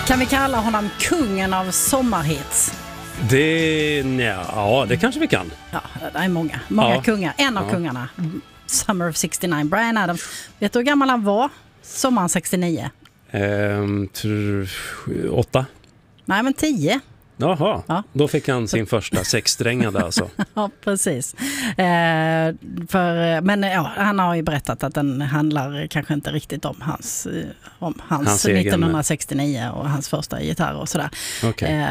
Kan vi kalla honom kungen av sommarhits? Ja, det kanske vi kan. Ja, det är många kungar. En av kungarna, Summer of 69, Bryan Adams. Vet du hur gammal han var sommaren 69? 8? Nej, men 10. Jaha, då fick han sin första sexsträngade alltså. Ja, precis. Men han har ju berättat att den handlar kanske inte riktigt om hans 1969 och hans första gitarr och sådär. Okay.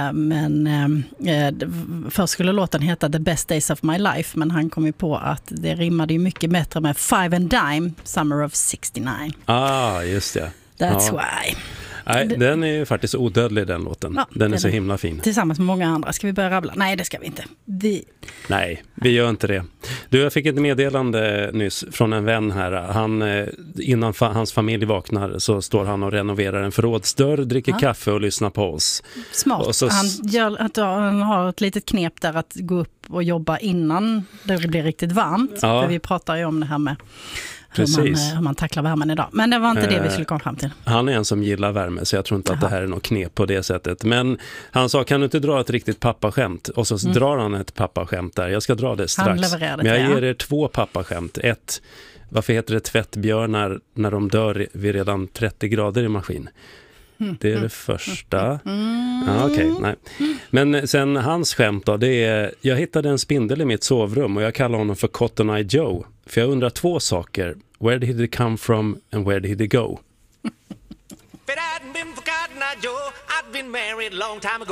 Först skulle låten heta The Best Days of My Life, men han kom ju på att det rimmade ju mycket bättre med Five and Dime, Summer of 69. Just det. That's why. Nej, den är ju faktiskt odödlig, den låten. Ja, den är så himla fin. Tillsammans med många andra. Ska vi börja rabbla? Nej, det ska vi inte. Nej, vi gör inte det. Jag fick ett meddelande nyss från en vän här. Innan hans familj vaknar så står han och renoverar en förrådsdörr, dricker kaffe och lyssnar på oss. Smart. Han har ett litet knep där att gå upp och jobba innan det blir riktigt varmt. Ja. För vi pratar ju om det här med hur man tacklar värmen idag. Men det var inte det vi skulle komma fram till. Han är en som gillar värme, så jag tror inte att det här är något knep på det sättet. Men han sa, kan du inte dra ett riktigt pappaskämt? Och så drar han ett pappaskämt där. Jag ska dra det strax. Men jag ger er 2 pappaskämt. Ett, varför heter det tvättbjörnar när de dör vid redan 30 grader i maskin? Det är det första. Nej. Men sen hans skämt då, det är: jag hittade en spindel i mitt sovrum och jag kallar honom för Cotton Eye Joe. För jag undrar 2 saker. Where did he come from and where did he go?